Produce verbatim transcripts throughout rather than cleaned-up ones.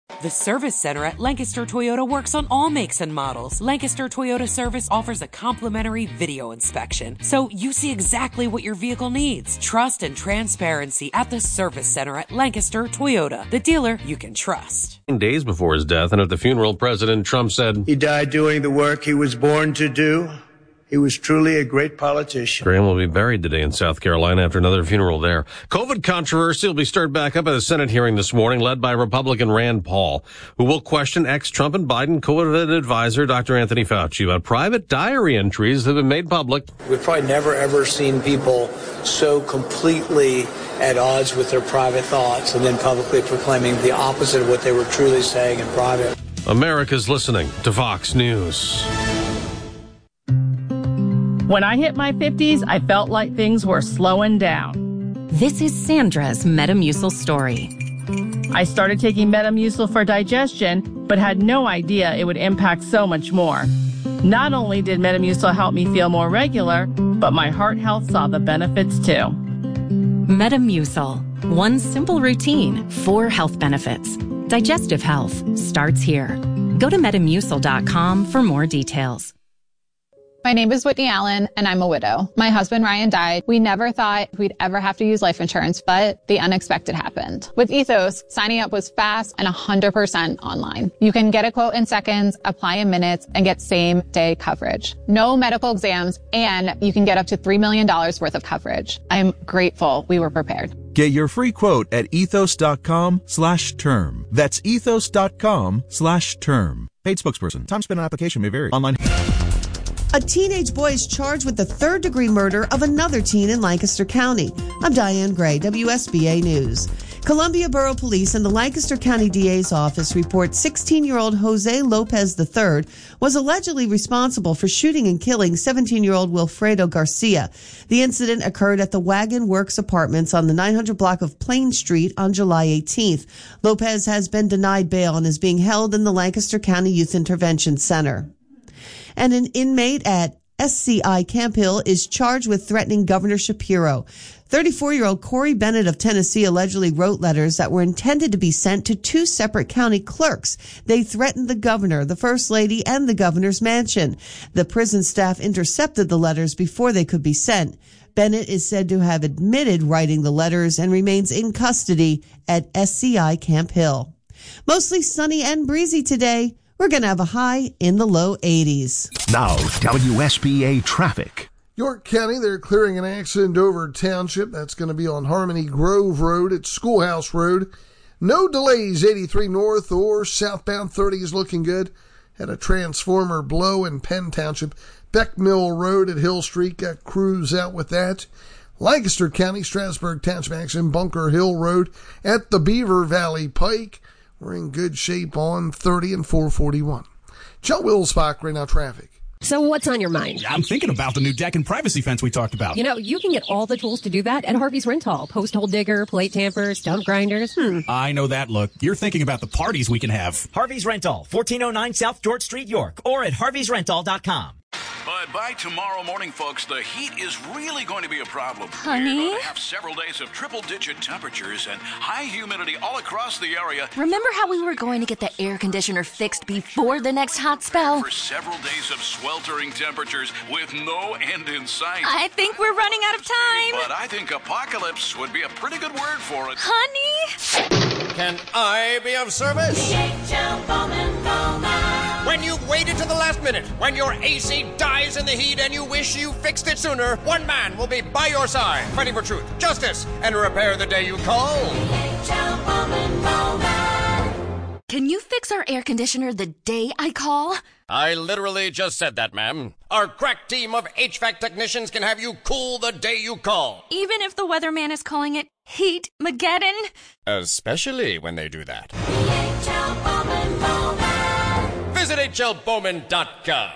The Service Center at Lancaster Toyota works on all makes and models. Lancaster Toyota Service offers a complimentary video inspection, so you see exactly what your vehicle needs. Trust and transparency at the Service Center at Lancaster Toyota, the dealer you can trust. Days before his death, and at the funeral, President Trump said, "He died doing the work he was born to do. He was truly a great politician." Graham will be buried today in South Carolina after another funeral there. COVID controversy will be stirred back up at a Senate hearing this morning, led by Republican Rand Paul, who will question ex-Trump and Biden COVID advisor Doctor Anthony Fauci about private diary entries that have been made public. We've probably never, ever seen people so completely at odds with their private thoughts and then publicly proclaiming the opposite of what they were truly saying in private. America's listening to Fox News. When I hit my fifties, I felt like things were slowing down. This is Sandra's Metamucil story. I started taking Metamucil for digestion, but had no idea it would impact so much more. Not only did Metamucil help me feel more regular, but my heart health saw the benefits too. Metamucil. One simple routine, four health benefits. Digestive health starts here. Go to metamucil dot com for more details. My name is Whitney Allen, and I'm a widow. My husband, Ryan, died. We never thought we'd ever have to use life insurance, but the unexpected happened. With Ethos, signing up was fast and one hundred percent online. You can get a quote in seconds, apply in minutes, and get same-day coverage. No medical exams, and you can get up to three million dollars worth of coverage. I'm grateful we were prepared. Get your free quote at ethos.com slash term. That's ethos.com slash term. Paid spokesperson. Time spent on application may vary. Online. A teenage boy is charged with the third-degree murder of another teen in Lancaster County. I'm Diane Gray, W S B A News. Columbia Borough Police and the Lancaster County D A's office report sixteen-year-old Jose Lopez the third was allegedly responsible for shooting and killing seventeen-year-old Wilfredo Garcia. The incident occurred at the Wagon Works Apartments on the nine hundred block of Plain Street on July eighteenth. Lopez has been denied bail and is being held in the Lancaster County Youth Intervention Center. And an inmate at S C I Camp Hill is charged with threatening Governor Shapiro. thirty-four-year-old Corey Bennett of Tennessee allegedly wrote letters that were intended to be sent to two separate county clerks. They threatened the governor, the first lady, and the governor's mansion. The prison staff intercepted the letters before they could be sent. Bennett is said to have admitted writing the letters and remains in custody at S C I Camp Hill. Mostly sunny and breezy today. We're going to have a high in the low eighties. Now, W S B A traffic. York County, they're clearing an accident over Township. That's going to be on Harmony Grove Road at Schoolhouse Road. No delays, eighty-three north or southbound thirty is looking good. Had a transformer blow in Penn Township. Beck Mill Road at Hill Street, got crews out with that. Lancaster County, Strasburg Township accident, Bunker Hill Road at the Beaver Valley Pike. We're in good shape on thirty and four forty-one. Joe Wilsbach, right now traffic. So what's on your mind? I'm thinking about the new deck and privacy fence we talked about. You know, you can get all the tools to do that at Harvey's Rental. Post hole digger, plate tamper, stump grinders. Hmm. I know that look. You're thinking about the parties we can have. Harvey's Rental, fourteen oh nine South George Street, York, or at harveys rental dot com. But by tomorrow morning, folks, the heat is really going to be a problem. Honey? We're going to have several days of triple-digit temperatures and high humidity all across the area. Remember how we were going to get the air conditioner fixed before the next hot spell? For several days of sweltering temperatures with no end in sight. I think we're running out of time. But I think apocalypse would be a pretty good word for it. Honey? Can I be of service? D H L Bowman Bowman. When you've waited to the last minute, when your A C dies in the heat and you wish you fixed it sooner, one man will be by your side, fighting for truth, justice, and repair the day you call. D H L Bowman Bowman. Can you fix our air conditioner the day I call? I literally just said that, ma'am. Our crack team of H V A C technicians can have you cool the day you call. Even if the weatherman is calling it Heat-mageddon? Especially when they do that. D H L Bowman Bowman. Visit H L Bowman dot com.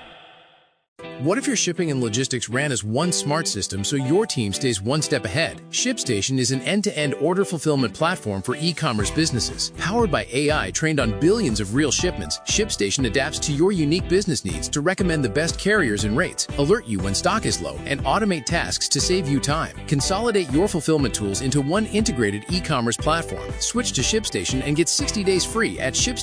What if your shipping and logistics ran as one smart system so your team stays one step ahead? ShipStation is an end-to-end order fulfillment platform for e-commerce businesses. Powered by A I trained on billions of real shipments, ShipStation adapts to your unique business needs to recommend the best carriers and rates, alert you when stock is low, and automate tasks to save you time. Consolidate your fulfillment tools into one integrated e-commerce platform. Switch to ShipStation and get sixty days free at shipstation